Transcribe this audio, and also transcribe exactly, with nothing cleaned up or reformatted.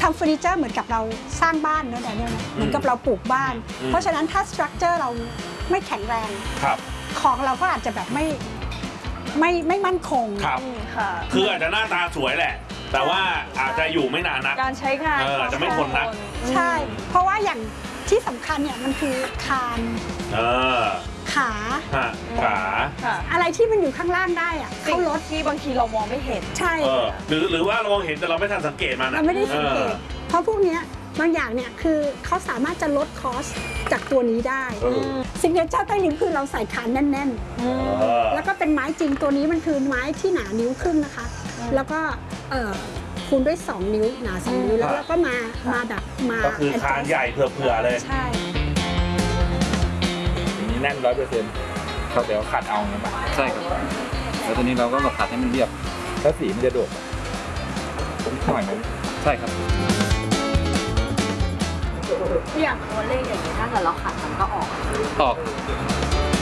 ำเฟอร์นิเจอร์เหมือนกับเราสร้างบ้านเนอะแต่เนี่ยเหมือนกับเราปลูกบ้าน เพราะฉะนั้นถ้าสตรัคเจอร์เราไม่แข็งแรงของเราก็อาจจะแบบไม่ไม่ไม่มั่นคงครับคืออาจจะหน้าตาสวยแหละแต่ว่าอาจจะอยู่ไม่นานนักการใช้งานอาจจะไม่ทนนักใช่เพราะว่าอย่างที่สำคัญเนี่ยมันคือคานขาขาอะไรที่มันอยู่ข้างล่างได้อะเข้ารถที่บางทีเรามองไม่เห็นใช่หรือหรือว่าเรามองเห็นแต่เราไม่ทันสังเกตมันเราไม่ได้สังเกตเพราะพวกนี้บางอย่างเนี่ยคือเขาสามารถจะลดคอสจากตัวนี้ได้สิ่งที่เจ้าใต้ลิ้นคือเราใส่คานแน่นๆแล้วก็เป็นไม้จริงตัวนี้มันคือไม้ที่หนานิ้วครึ่งนะคะแล้วก็คูณด้วยสองนิ้วหนาสองนิ้วแล้วก็มามาแบบมาก็คือคานใหญ่เผื่อๆเลยใช่แน่นร้อยเปอร์เซ็นต์เขาเดี๋ยวขัดเอาเนี่ยป่ะใช่ครับแล้วตัวนี้เราก็มาขัดให้มันเรียบแล้วสีมันจะโดดหน่อยไหมใช่ครับอย่างตัวเลขอย่างนี้ถ้าเกิดเราขัดมันก็ออกออก